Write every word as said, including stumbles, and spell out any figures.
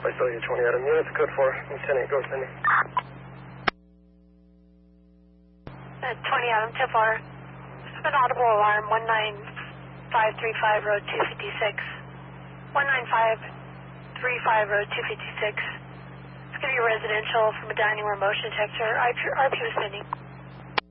I saw you, twenty Adam. Units code four. Lieutenant, go send me. Uh, twenty Adam, ten four. An audible alarm, one nine five three five, road two fifty-six. one nine five three five, road two fifty-six. It's going to be residential from a dining room motion detector. R P was sending.